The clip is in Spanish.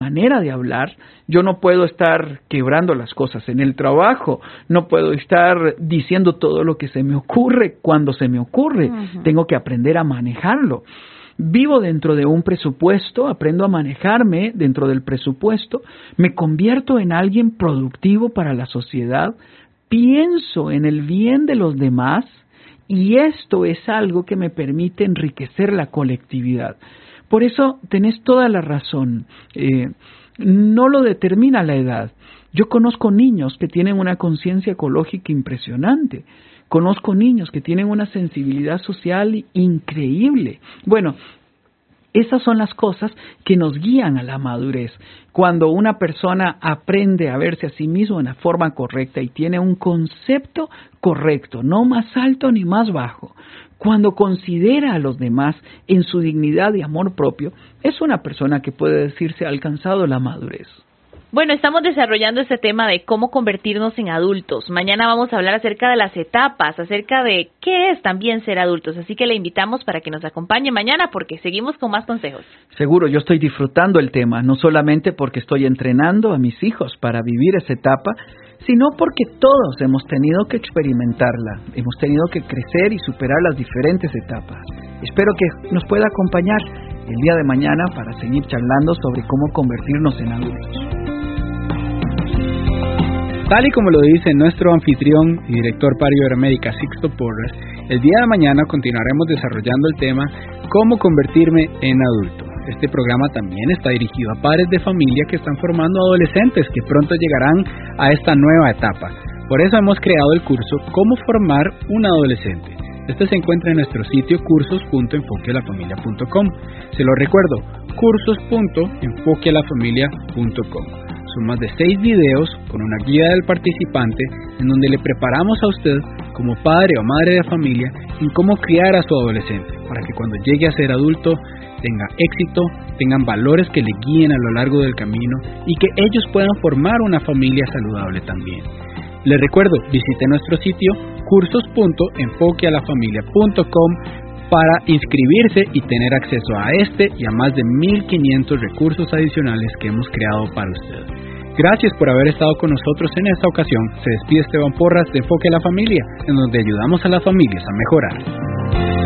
manera de hablar. Yo no puedo estar quebrando las cosas en el trabajo, no puedo estar diciendo todo lo que se me ocurre cuando se me ocurre. Tengo que aprender a manejarlo. Vivo dentro de un presupuesto, aprendo a manejarme dentro del presupuesto, me convierto en alguien productivo para la sociedad, pienso en el bien de los demás y esto es algo que me permite enriquecer la colectividad. Por eso tenés toda la razón, no lo determina la edad. Yo conozco niños que tienen una conciencia ecológica impresionante, conozco niños que tienen una sensibilidad social increíble. Bueno, esas son las cosas que nos guían a la madurez. Cuando una persona aprende a verse a sí mismo en la forma correcta y tiene un concepto correcto, no más alto ni más bajo, cuando considera a los demás en su dignidad y amor propio, es una persona que puede decirse ha alcanzado la madurez. Bueno, estamos desarrollando este tema de cómo convertirnos en adultos. Mañana vamos a hablar acerca de las etapas, acerca de qué es también ser adultos. Así que le invitamos para que nos acompañe mañana porque seguimos con más consejos. Seguro, yo estoy disfrutando el tema, no solamente porque estoy entrenando a mis hijos para vivir esa etapa, sino porque todos hemos tenido que experimentarla, hemos tenido que crecer y superar las diferentes etapas. Espero que nos pueda acompañar el día de mañana para seguir charlando sobre cómo convertirnos en adultos. Tal y como lo dice nuestro anfitrión y director para Iberoamérica, Sixto Porras, el día de mañana continuaremos desarrollando el tema ¿Cómo convertirme en adulto? Este programa también está dirigido a padres de familia que están formando adolescentes que pronto llegarán a esta nueva etapa. Por eso hemos creado el curso ¿Cómo formar un adolescente? Este se encuentra en nuestro sitio cursos.enfoquealafamilia.com. Se lo recuerdo, cursos.enfoquealafamilia.com. Son más de 6 videos con una guía del participante en donde le preparamos a usted como padre o madre de familia en cómo criar a su adolescente para que cuando llegue a ser adulto tenga éxito, tengan valores que le guíen a lo largo del camino y que ellos puedan formar una familia saludable también. Les recuerdo, visite nuestro sitio cursos.enfoquealafamilia.com para inscribirse y tener acceso a este y a más de 1,500 recursos adicionales que hemos creado para usted. Gracias por haber estado con nosotros en esta ocasión. Se despide Esteban Porras de Enfoque a la Familia, en donde ayudamos a las familias a mejorar.